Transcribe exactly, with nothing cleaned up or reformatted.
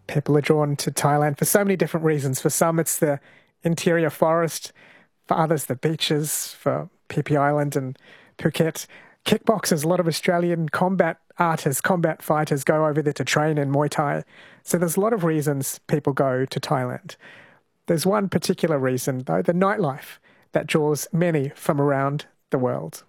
People are drawn to Thailand for so many different reasons. For some, it's the interior forest. For others, the beaches. For Phi Phi Island and Phuket. Kickboxers, a lot of Australian combat artists, combat fighters go over there to train in Muay Thai. So there's a lot of reasons people go to Thailand. There's one particular reason, though, the nightlife that draws many from around the world.